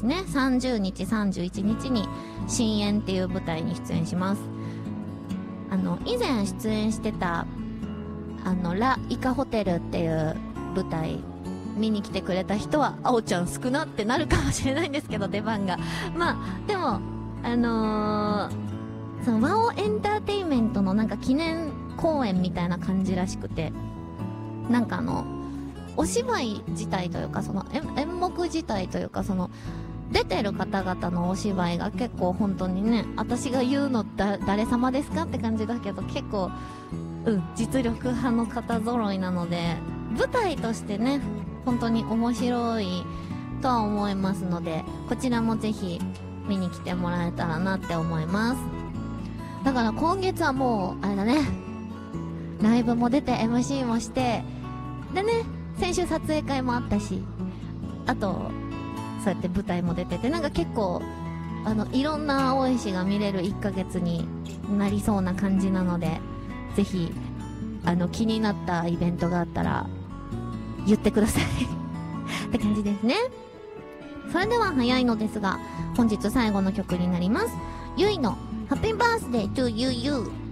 ね、30日、31日に深淵っていう舞台に出演します。以前出演してた、ラ・イカホテルっていう舞台、見に来てくれた人は、あおちゃん少なってなるかもしれないんですけど、出番が。まあ、でも、その、ワオエンターテインメントのなんか記念公演みたいな感じらしくて、なんかお芝居自体というか、その演目自体というか、その、出てる方々のお芝居が結構本当にね、私が言うの誰様ですかって感じだけど、結構、実力派の方揃いなので、舞台としてね、本当に面白いとは思いますので、こちらもぜひ見に来てもらえたらなって思います。だから今月はもう、あれだね、ライブも出て MC もして、でね、先週撮影会もあったし、あと、そうやって舞台も出てて、なんか結構、いろんな大石が見れる1ヶ月になりそうな感じなので、ぜひ、気になったイベントがあったら、言ってくださいって感じですね。それでは早いのですが、本日最後の曲になります。ゆいの Happy Birthday to You You。